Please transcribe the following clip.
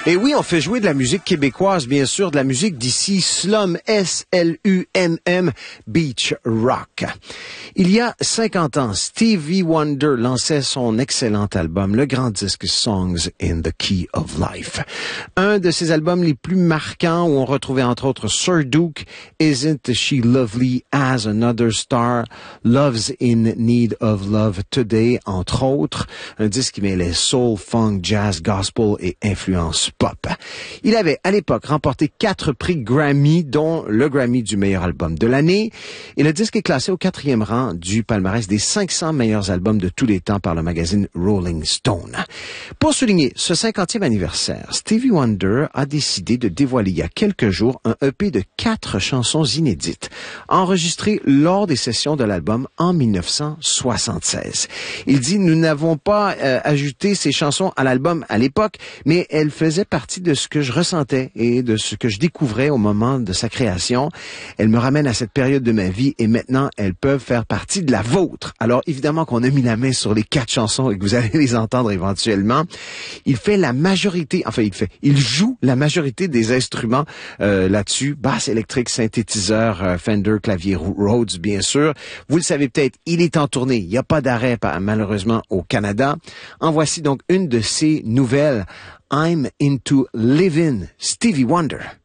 Et oui, on fait jouer de la musique québécoise, bien sûr, de la musique d'ici, Slum, S-L-U-M-M, Beach Rock. Il y a 50 ans, Stevie Wonder lançait son excellent album, le grand disque Songs in the Key of Life. Un de ses albums les plus marquants où on retrouvait entre autres Sir Duke, Isn't She Lovely as Another Star, Love's in Need of Love Today, entre autres. Un disque qui mêlait soul, funk, jazz, gospel et influence pop. Il avait à l'époque remporté 4 prix Grammy, dont le Grammy du meilleur album de l'année. Et le disque est classé au 4e rang du palmarès des 500 meilleurs albums de tous les temps par le magazine Rolling Stone. Pour souligner ce 50e anniversaire, Stevie Wonder a décidé de dévoiler il y a quelques jours un EP de 4 chansons inédites, enregistrées lors des sessions de l'album en 1976. Il dit, nous n'avons pas ajouté ces chansons à l'album à l'époque, mais elles faisaient partie de ce que je ressentais et de ce que je découvrais au moment de sa création. Elles me ramènent à cette période de ma vie et maintenant, elles peuvent faire partie de la vôtre. Alors, évidemment qu'on a mis la main sur les 4 chansons et que vous allez les entendre éventuellement. Il fait la majorité, il joue la majorité des instruments là-dessus. Basse électrique, synthétiseur, Fender, clavier Rhodes, bien sûr. Vous le savez peut-être, il est en tournée. Il n'y a pas d'arrêt, malheureusement, au Canada. En voici donc une de ses nouvelles. I'm into living Stevie Wonder.